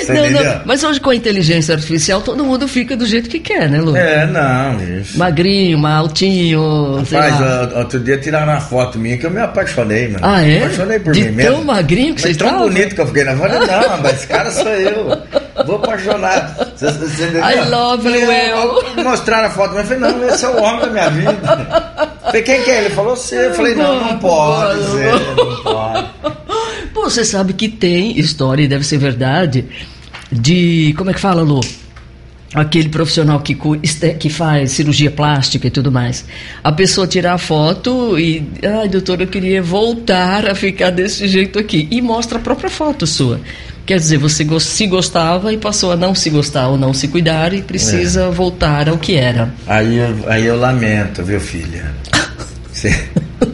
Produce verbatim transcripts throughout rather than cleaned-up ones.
Você não, entendeu? não, mas hoje com a inteligência artificial todo mundo fica do jeito que quer, né, Lu? É, não, isso. Magrinho, altinho, sei Rapaz, lá. ó, outro dia tiraram uma foto minha que eu me apaixonei, mano. Ah, é? Me apaixonei por De mim mesmo. tão magrinho que mas você tão estava? bonito que eu fiquei na foto. Não, mas esse cara sou eu. Vou apaixonar. Você, você entendeu? I love falei, you, eu. eu. Mostraram a foto, mas eu falei, não, esse é o homem da minha vida. Falei, quem que é? Ele falou, você. Eu falei, não, não pode ser, não pode. Pô, você sabe que tem história, e deve ser verdade, de, como é que fala, Lu? Aquele profissional que, cu- este- que faz cirurgia plástica e tudo mais. A pessoa tirar a foto e, ai, doutor, eu queria voltar a ficar desse jeito aqui. E mostra a própria foto sua. Quer dizer, você go- se gostava e passou a não se gostar ou não se cuidar e precisa É. voltar ao que era. Aí eu, aí eu lamento, viu, filha? Você...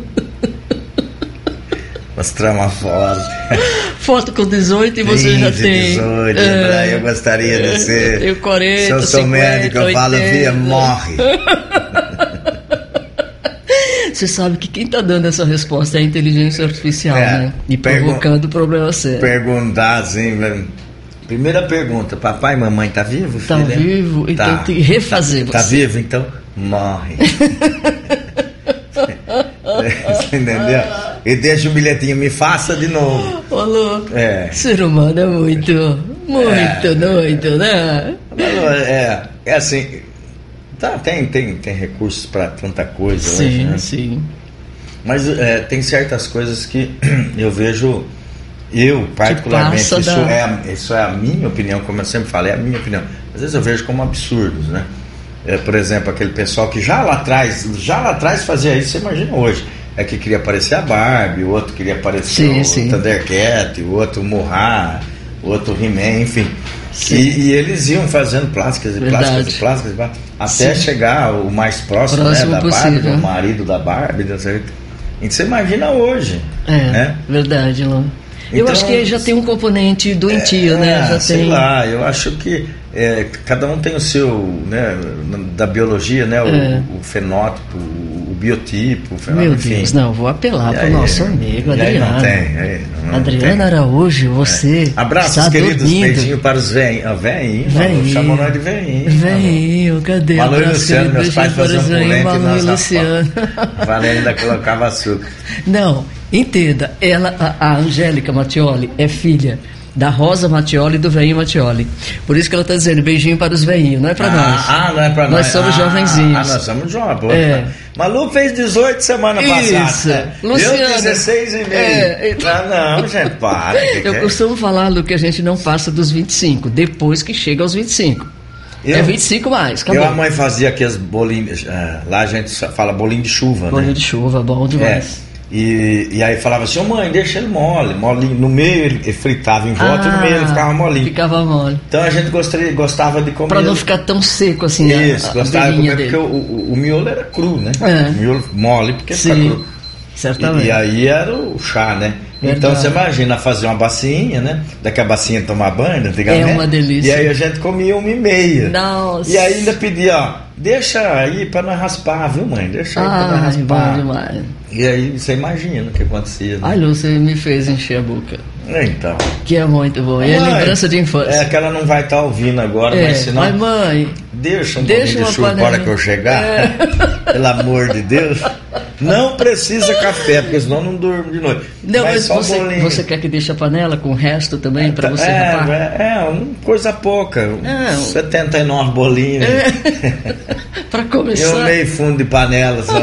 Mostrar uma foto. Foto com dezoito e você já quinze, tem. dezoito, é, aí eu gostaria de ser. Eu tenho quarenta, Se eu sou cinquenta, médico, eu falo, oitenta. via, morre. Você sabe que quem está dando essa resposta é a inteligência artificial, É, né? E pergun- provocando problema sério. Perguntar assim, velho. Primeira pergunta, papai e mamãe tá vivo, Tá filha? vivo? Então tem que refazer Tá, tá você. vivo? Então morre. Você entendeu? E deixa o bilhetinho, me faça de novo. Ô, Lu, É. ser humano é muito, muito É. doido, né? É, é assim, tá, tem, tem, tem recursos para tanta coisa hoje, Sim, né? sim. Mas é, tem certas coisas que eu vejo, eu particularmente, passa isso, da- é, a- isso é a minha opinião, como eu sempre falei, é a minha opinião. Às vezes eu vejo como absurdos, né? É, por exemplo, aquele pessoal que já lá atrás, já lá atrás fazia isso, você imagina hoje. É que queria aparecer a Barbie, o outro queria aparecer Sim, o sim. Thundercat, o outro Murra, o outro He-Man, enfim. Sim. E, e eles iam fazendo plásticas e Verdade. plásticas e plásticas, e plásticas, até Sim. chegar o mais próximo, Próximo né, da possível. Barbie, o marido da Barbie, não sei o que. E você imagina hoje, É, né? verdade, Lu. Eu Então, acho que já tem um componente doentio, É, né? Já sei tem. lá, eu acho que é, cada um tem o seu, né, da biologia, né, o, É. o fenótipo, o biotipo, o fenótipo, Meu enfim. Deus, não, vou apelar E para o aí, nosso amigo e aí Adriano. não tem, aí não Adriano tem. Araújo, você Abraços, está queridos, dormindo. beijinho para os veinhos. Veinho, Veinho. chamam nós de veinho. Veinho, cadê? Malu e Abraço, Luciano, querido, meus pais beijinho para faziam os veinhos, polenta e Malu e nós Luciano. Vale ainda colocava açúcar. Não, entenda, ela, a, a Angélica Mattioli é filha da Rosa Mattioli e do Veinho Mattioli. Por isso que ela está dizendo beijinho para os veinhos, não é para ah, nós. Ah, não é pra nós. Nós somos ah, jovenzinhos. Ah, nós somos jovens. É. Malu fez dezoito semana Isso. passada. Luciano. Eu dezesseis e meio. É. Ah, não, gente, para. Que que Eu é? costumo falar, Lu, que a gente não passa dos vinte e cinco, depois que chega aos vinte e cinco. Eu- É vinte e cinco mais, acabou. Eu, a mãe fazia aqueles bolinhos. ah, lá a gente fala bolinho de chuva, Bolinho né? de chuva, bom É. demais. E, e aí falava assim, ô mãe, deixa ele mole, molinho. No meio ele, ele fritava em volta e no meio ele ficava molinho. Ficava mole. Então a gente gostaria, gostava de comer. Pra não ficar tão seco assim. a- Isso, a, gostava de beirinha comer dele. porque o, o, o miolo era cru, né? É. O miolo mole porque fica Sim, cru. certamente. E, e aí era o chá, né? Verdade. Então você imagina fazer uma bacinha, né? Daqui a bacinha tomar banho, antigamente. É uma delícia. E aí a gente comia uma e meia. Nossa. E aí ainda pedia, ó, deixa aí pra nós raspar, viu, mãe? Deixa aí pra nós Ai, raspar. bom demais. E aí você imagina o que acontecia. Né? Ai, Lu, você me fez encher a boca. Então. Que é muito bom. E é Mãe, lembrança de infância. É que ela não vai estar ouvindo agora, É, mas senão. mas mãe, Deixa um deixa pouquinho uma de chuva panela. para que eu chegar. É. Pelo amor de Deus. Não precisa café, porque senão não durmo de noite. não, mas só você, bolinho. você quer que deixe a panela com o resto também pra você é, rapar? é, é, uma coisa pouca. É, um- setenta e nove bolinhos. Pra E um começar, meio fundo de panela só.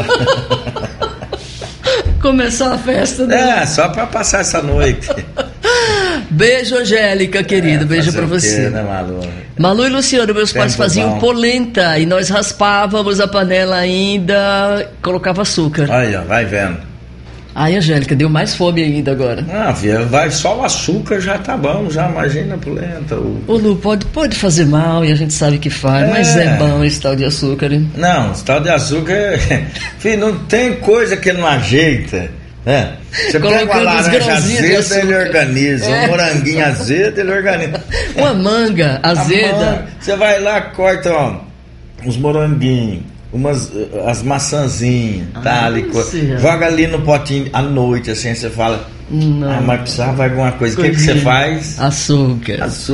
começar a festa, né? É, só para passar essa noite. Beijo, Angélica, querida. É, Beijo fazer pra o quê, você. né, Malu? Malu e Luciano, meus pais Tempo faziam bom. polenta e nós raspávamos a panela ainda, colocava açúcar. Aí, ó, vai vendo. Ai, Angélica, deu mais fome ainda agora. Ah, filha, vai só o açúcar já tá bom, já imagina a polenta. O... Ô Lu, pode, pode fazer mal e a gente sabe que faz, É. mas é bom esse tal de açúcar, hein? Não, esse tal de açúcar, filho, não tem coisa que não ajeita. Né? Você pega uma Colocando os laranja grãozinhos de azeda, ele açúcar. organiza. É. Um moranguinho azedo, ele organiza. Uma manga A azeda. manga, você vai lá, corta ó, uns moranguinhos, umas, eh, as maçãzinhas, tá Ah, ali, co- sim. joga ali no potinho à noite, assim, você fala, Não. ah, mas precisava de alguma coisa. O que, que você Coisinha. faz? Açúcar. Açúcar.